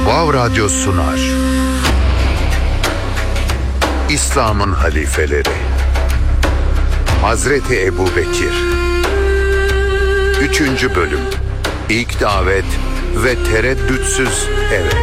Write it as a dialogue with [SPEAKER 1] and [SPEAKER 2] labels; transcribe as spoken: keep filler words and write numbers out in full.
[SPEAKER 1] Vav Radyo sunar. İslam'ın halifeleri Hazreti Ebu Bekir. Üçüncü bölüm. İlk davet ve tereddütsüz evet.